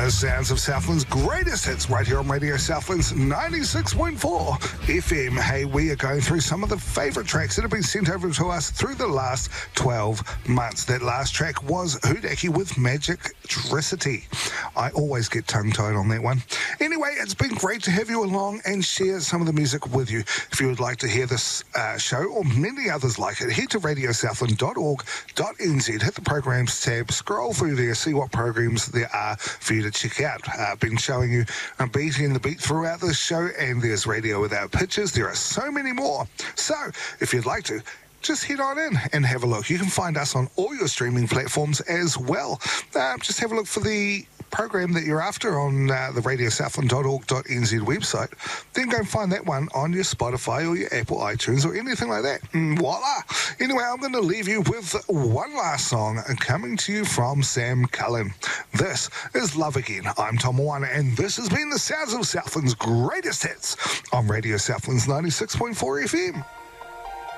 The sounds of Southland's greatest hits right here on Radio Southland's 96.4 FM. Hey, we are going through some of the favourite tracks that have been sent over to us through the last 12 months. That last track was Hudaki with Magictricity. I always get tongue-tied on that one. Anyway, it's been great to have you along and share some of the music with you. If you would like to hear this show or many others like it, head to radiosouthland.org.nz, hit the programs tab, scroll through there, see what programs there are for you to check out. I've been showing you Beating and the Beat throughout this show, and there's Radio Without Pictures. There are so many more. So, if you'd like to, just head on in and have a look. You can find us on all your streaming platforms as well. Just have a look for the program that you're after on the radiosouthland.org.nz website. Then go and find that one on your Spotify or your Apple iTunes or anything like that. Voila! Anyway, I'm going to leave you with one last song coming to you from Sam Cullen. This is Love Again. I'm Tom Moana, and this has been the sounds of Southland's greatest hits on Radio Southland's 96.4 FM.